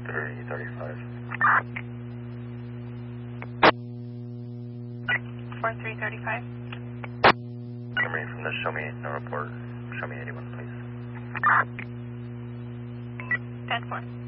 4335. 4335. I'm reading from the show me, no report. Show me 81, please. 10-4.